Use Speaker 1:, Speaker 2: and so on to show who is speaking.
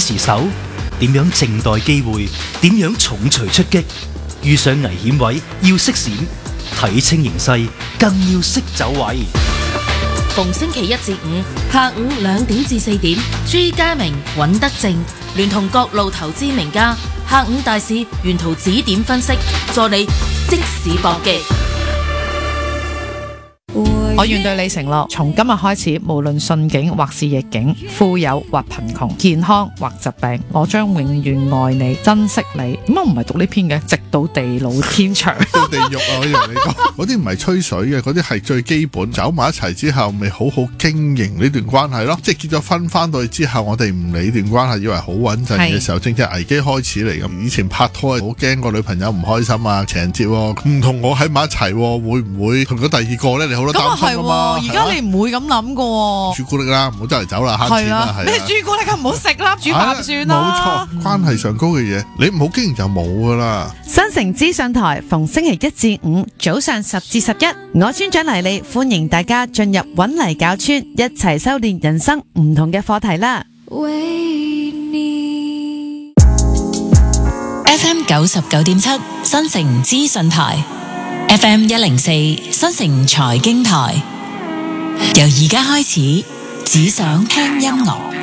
Speaker 1: 時守？點樣靜待機會？點樣重錘出擊？遇上危險位要識閃，睇清形勢更要識走位。
Speaker 2: 逢星期一至五下午2點至4點，朱家明、尹德正聯同各路投資名家，下午大市沿途指點分析，助你即市搏擊。
Speaker 3: 我願對你承諾，從今日開始，無論順境或是逆境，富有或貧窮，健康或疾病，我將永遠愛你、珍惜你。點解唔係讀呢篇嘅？直到地老天長。
Speaker 4: 到地獄啊！我以為你講嗰啲唔係吹水嘅，嗰啲係最基本。走埋一齊之後，咪好好經營呢段關係咯。即係結咗婚翻到去之後，我哋唔理段關係，以為好穩陣嘅時候，正正危機開始嚟咁。以前拍拖好驚個女朋友唔開心啊，情人節唔同我喺埋一齊，會唔會同咗第二個咧？你好多擔心。
Speaker 3: 而家你唔會咁諗噶，
Speaker 4: 朱古力啦，唔好周圍走啦，慳錢啦，係
Speaker 3: 咩朱古力唔好食啦，煮飯算啦。
Speaker 4: 冇錯，關係上高嘅嘢，你唔好經營就冇噶啦。
Speaker 5: 新城資訊台逢星期一至五早上10至11，我村長黎利歡迎大家進入搵泥搞村，一齊修煉人生唔同嘅課題啦。
Speaker 2: FM 99.7新城資訊台，FM 104新城財經台，由而家開始，只想聽音樂。